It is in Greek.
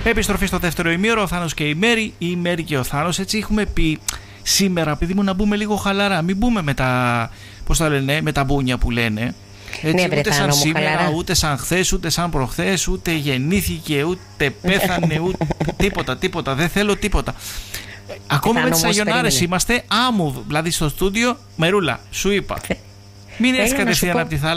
Επιστροφή στο δεύτερο ημίωρο, ο Θάνος και η Μέρη, η Μέρη και ο Θάνος. Έτσι έχουμε πει σήμερα, παιδί μου, να μπούμε λίγο χαλαρά. Μην μπούμε με τα, πώς τα λένε, με τα μπούνια που λένε. Έτσι, ναι, ούτε σαν σήμερα, χαλαρά. ούτε σαν χθες, ούτε σαν προχθές, ούτε γεννήθηκε, ούτε πέθανε, ούτε τίποτα. Δεν θέλω τίποτα. Ακόμα με τις αγιονάρες είμαστε άμμου, δηλαδή στο στούντιο. Μερούλα, σου είπα. Μην έρθεις κατευθείαν από τη θάλασσα.